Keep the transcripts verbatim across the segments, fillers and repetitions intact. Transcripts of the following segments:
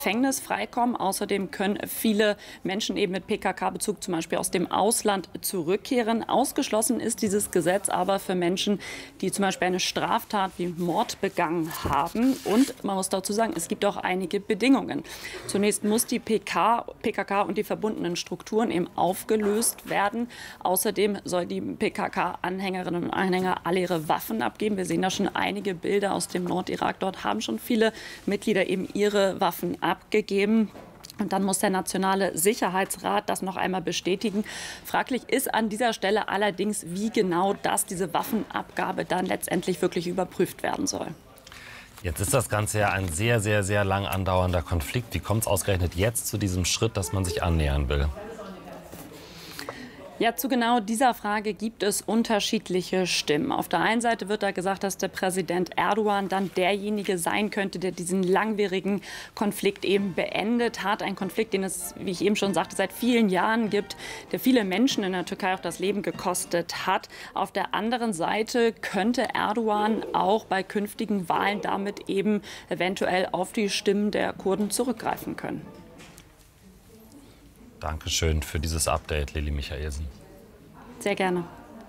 Gefängnis freikommen. Außerdem können viele Menschen eben mit P K K-Bezug zum Beispiel aus dem Ausland zurückkehren. Ausgeschlossen ist dieses Gesetz aber für Menschen, die zum Beispiel eine Straftat wie Mord begangen haben. Und man muss dazu sagen, es gibt auch einige Bedingungen. Zunächst muss die P K K und die verbundenen Strukturen eben aufgelöst werden. Außerdem soll die P K K-Anhängerinnen und Anhänger alle ihre Waffen abgeben. Wir sehen da schon einige Bilder aus dem Nordirak. Dort haben schon viele Mitglieder eben ihre Waffen abgegeben. abgegeben. Und dann muss der Nationale Sicherheitsrat das noch einmal bestätigen. Fraglich ist an dieser Stelle allerdings, wie genau das, diese Waffenabgabe dann letztendlich wirklich überprüft werden soll. Jetzt ist das Ganze ja ein sehr, sehr, sehr lang andauernder Konflikt. Wie kommt es ausgerechnet jetzt zu diesem Schritt, dass man sich annähern will? Ja, zu genau dieser Frage gibt es unterschiedliche Stimmen. Auf der einen Seite wird da gesagt, dass der Präsident Erdogan dann derjenige sein könnte, der diesen langwierigen Konflikt eben beendet hat. Ein Konflikt, den es, wie ich eben schon sagte, seit vielen Jahren gibt, der viele Menschen in der Türkei auch das Leben gekostet hat. Auf der anderen Seite könnte Erdogan auch bei künftigen Wahlen damit eben eventuell auf die Stimmen der Kurden zurückgreifen können. Dankeschön für dieses Update, Lili Michaelsen. Sehr gerne.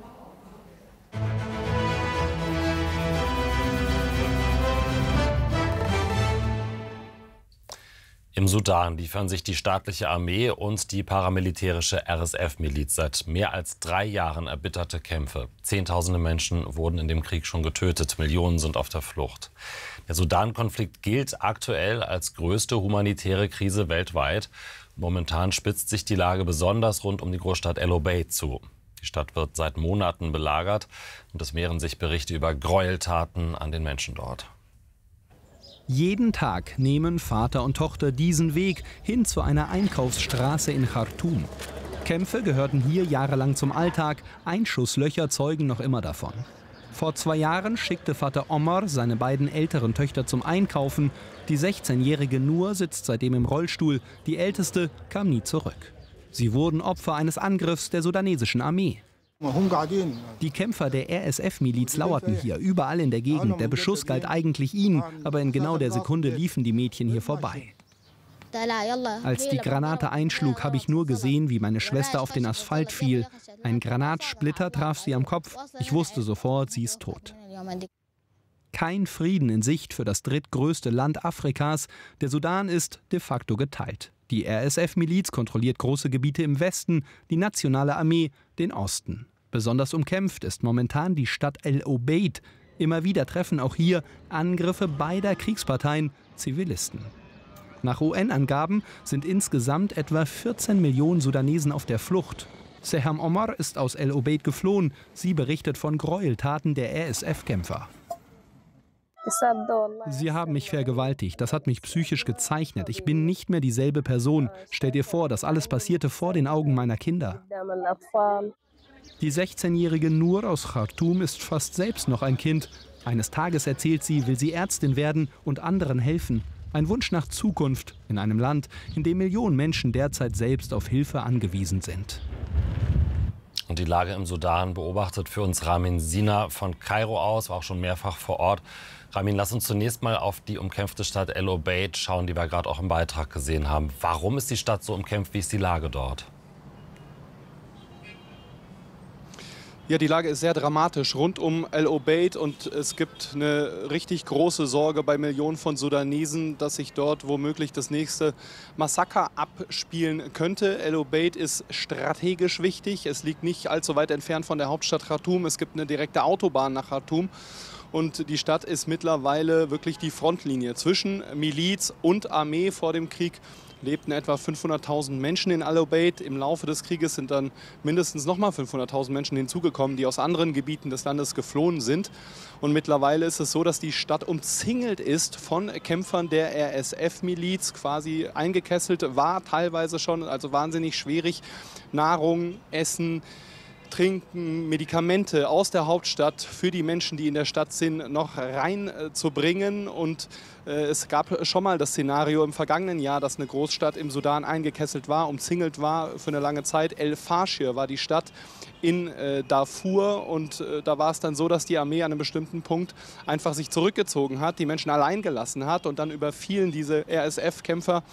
Im Sudan liefern sich die staatliche Armee und die paramilitärische R S F-Miliz seit mehr als drei Jahren erbitterte Kämpfe. Zehntausende Menschen wurden in dem Krieg schon getötet, Millionen sind auf der Flucht. Der Sudan-Konflikt gilt aktuell als größte humanitäre Krise weltweit. Momentan spitzt sich die Lage besonders rund um die Großstadt El Obeid zu. Die Stadt wird seit Monaten belagert und es mehren sich Berichte über Gräueltaten an den Menschen dort. Jeden Tag nehmen Vater und Tochter diesen Weg hin zu einer Einkaufsstraße in Khartoum. Kämpfe gehörten hier jahrelang zum Alltag, Einschusslöcher zeugen noch immer davon. Vor zwei Jahren schickte Vater Omar seine beiden älteren Töchter zum Einkaufen. Die sechzehnjährige Nur sitzt seitdem im Rollstuhl, die älteste kam nie zurück. Sie wurden Opfer eines Angriffs der sudanesischen Armee. Die Kämpfer der R S F-Miliz lauerten hier, überall in der Gegend. Der Beschuss galt eigentlich ihnen, aber in genau der Sekunde liefen die Mädchen hier vorbei. Als die Granate einschlug, habe ich nur gesehen, wie meine Schwester auf den Asphalt fiel. Ein Granatsplitter traf sie am Kopf. Ich wusste sofort, sie ist tot. Kein Frieden in Sicht für das drittgrößte Land Afrikas. Der Sudan ist de facto geteilt. Die R S F-Miliz kontrolliert große Gebiete im Westen, die nationale Armee den Osten. Besonders umkämpft ist momentan die Stadt El Obeid. Immer wieder treffen auch hier Angriffe beider Kriegsparteien Zivilisten. Nach U N-Angaben sind insgesamt etwa vierzehn Millionen Sudanesen auf der Flucht. Seham Omar ist aus El Obeid geflohen. Sie berichtet von Gräueltaten der R S F-Kämpfer. Sie haben mich vergewaltigt. Das hat mich psychisch gezeichnet. Ich bin nicht mehr dieselbe Person. Stell dir vor, das alles passierte vor den Augen meiner Kinder. Die sechzehnjährige Nur aus Khartoum ist fast selbst noch ein Kind. Eines Tages, erzählt sie, will sie Ärztin werden und anderen helfen. Ein Wunsch nach Zukunft in einem Land, in dem Millionen Menschen derzeit selbst auf Hilfe angewiesen sind. Und die Lage im Sudan beobachtet für uns Ramin Sina von Kairo aus, war auch schon mehrfach vor Ort. Ramin, lass uns zunächst mal auf die umkämpfte Stadt El Obeid schauen, die wir gerade auch im Beitrag gesehen haben. Warum ist die Stadt so umkämpft? Wie ist die Lage dort? Ja, die Lage ist sehr dramatisch rund um El Obeid und es gibt eine richtig große Sorge bei Millionen von Sudanesen, dass sich dort womöglich das nächste Massaker abspielen könnte. El Obeid ist strategisch wichtig. Es liegt nicht allzu weit entfernt von der Hauptstadt Khartoum. Es gibt eine direkte Autobahn nach Khartoum. Und die Stadt ist mittlerweile wirklich die Frontlinie zwischen Miliz und Armee. Vor dem Krieg lebten etwa fünfhunderttausend Menschen in El Obeid. Im Laufe des Krieges sind dann mindestens noch mal fünfhunderttausend Menschen hinzugekommen, die aus anderen Gebieten des Landes geflohen sind. Und mittlerweile ist es so, dass die Stadt umzingelt ist von Kämpfern der R S F-Miliz, quasi eingekesselt war teilweise schon, also wahnsinnig schwierig. Nahrung, Essen, Trinken, Medikamente aus der Hauptstadt für die Menschen, die in der Stadt sind, noch reinzubringen. Und äh, es gab schon mal das Szenario im vergangenen Jahr, dass eine Großstadt im Sudan eingekesselt war, umzingelt war für eine lange Zeit. El Faschir war die Stadt in äh, Darfur, und äh, da war es dann so, dass die Armee an einem bestimmten Punkt einfach sich zurückgezogen hat, die Menschen allein gelassen hat und dann überfielen diese R S F-Kämpfer